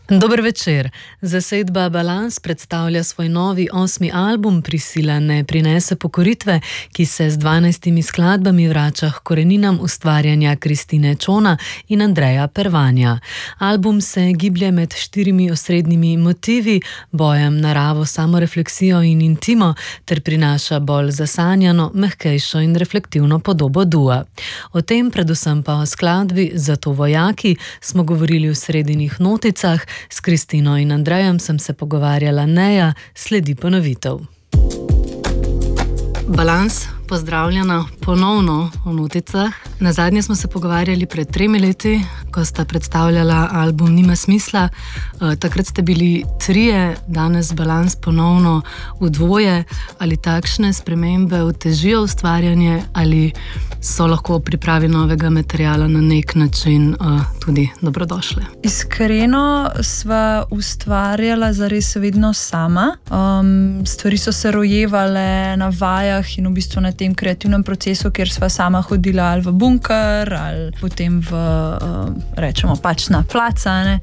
Dober večer. Zasedba Balans predstavlja svoj novi 8. album Prisila ne prinese pokoritve, ki se z 12 skladbami vrača k koreninam ustvarjanja Kristine Čona in Andreja Pervanja. Album se giblje med 4 osrednjimi motivi, bojem, naravo, samorefleksijo in intimo, ter prinaša bolj zasanjano, mehkejšo in reflektivno podobo dua. O tem, predvsem pa o skladbi Zato vojaki, smo govorili v sredinih noticah. S Kristino in Andrejem sem se pogovarjala Neja, sledi ponovitev. Balans, pozdravljena ponovno v noticah. Nazadnje smo se pogovarjali pred 3 leti, ko sta predstavljala album Nima smisla. Takrat ste bili 3, danes Balans ponovno v 2. Ali takšne spremembe otežijo ustvarjanje ali so lahko v pripravi novega materiala na nek način tudi dobrodošle? Iskreno sva ustvarjala zares vedno sama. Stvari so se rojevale na vajah in v bistvu na tem kreativnem procesu, kjer sva sama hodila ali v bunker ali potem v, rečemo, pač na placa, ne.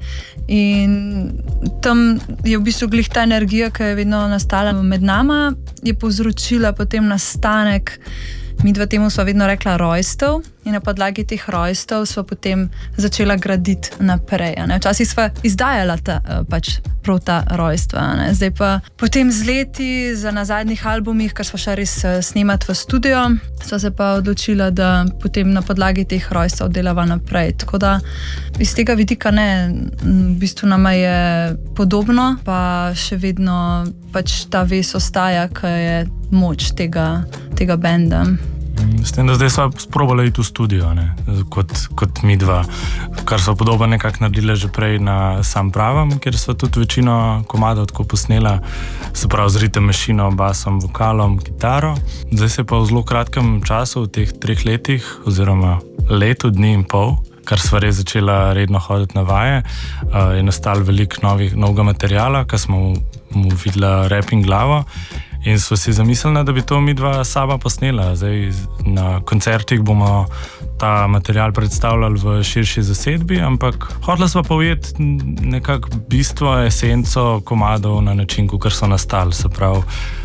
In tam je v bistvu glih ta energija, ki je vedno nastala med nama, je povzročila potem nastanek. Midva temu sva vedno rekla rojstev in na podlagi teh rojstev sva potem začela graditi naprej. Včasih sva izdajala prav ta rojstva. Zdaj pa potem z leti, na zadnjih albumih, kar sva šla res snemati v studio, sva se pa odločila, da potem na podlagi teh rojstev delava naprej. Tako da iz tega vidika ne, v bistvu nama je podobno, pa še vedno pač ta vez ostaja, ki je moč tega benda. S tem, da zdaj sva sprobala iti v studio, ne? Kot midva, kar sva podobno nekako naredila že prej na Sam pravam, kjer sva tudi večino komadov tako posnela, se pravi z ritem mašino, basom, vokalom, kitaro. Zdaj se pa v zelo kratkem času, v teh 3 letih, oziroma letu, dni in pol, kar sva res začela redno hoditi na vaje, je nastalo veliko novega materiala, ko smo mu videla rep in glavo. In sva si zamislila, da bi to midva sama posnela. Zdaj na koncertih bomo ta material predstavljali v širši zasedbi, ampak hotela sva pa ujeti nekako bistvo, esenco komadov na način, kakor so nastali, se pravi.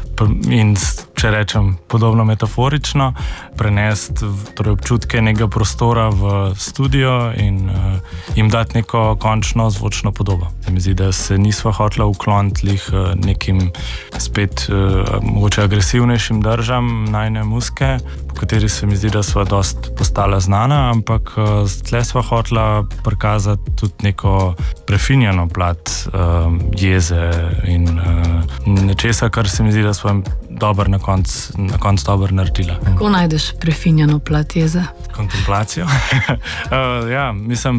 In če rečem podobno metaforično, prenesti torej občutke nekega prostora v studio in jim dati neko končno zvočno podobo. Mi zdi, da se nisva hotela ukloniti nekim spet mogoče agresivnejšim držam najne muzike, po kateri se mi zdi, da sva dost postala znana, ampak tle sva hotela prikazati tudi neko prefinjeno plat jeze in nečesa, kar se mi zdi, da sva na konc dobro naredila. Kako najdeš prefinjeno plat jeze? Kontemplacijo. Ja, mislim,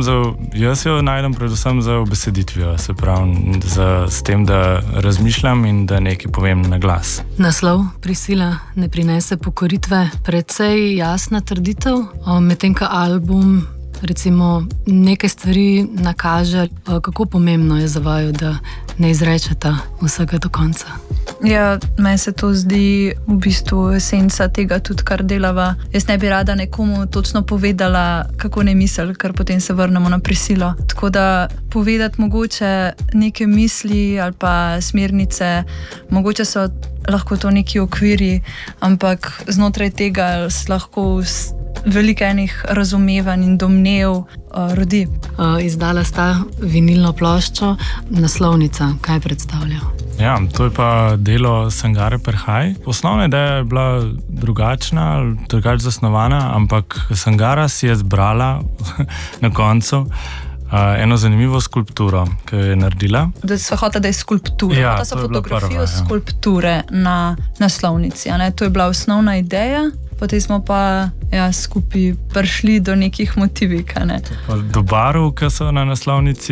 jaz jo najdem predvsem za obeseditvijo, se pravi, s tem, da razmišljam in da nekaj povem na glas. Naslov Prisila ne prinese pokoritve, precej jasna trditev, medtem ko album recimo nekaj stvari nakaže, kako pomembno je za vaju, da ne izrečeta vsega do konca. Ja, meni se to zdi v bistvu esenca tega tudi, kar delava. Jaz ne bi rada nekomu točno povedala, kako ne misli, ker potem se vrnemo na prisilo. Tako da povedati mogoče neke misli ali pa smernice, mogoče so lahko to neki okviri, ampak znotraj tega lahko veliko enih razumevanj in domnev rodi. Izdala sta vinilno ploščo, naslovnica, kaj predstavlja? Ja, to je pa delo Sangare Perhaj. Osnovna ideja je bila drugače zasnovana, ampak Sangara si je zbrala na koncu eno zanimivo skulpturo, ki jo je naredila. Da sva hotela, da je skulptura. Ja, to so fotografijo skulpture na naslovnici. To je bila osnovna ideja, potem smo pa skupaj prišli do nekih motivik. Do barv, ki so na naslovnici.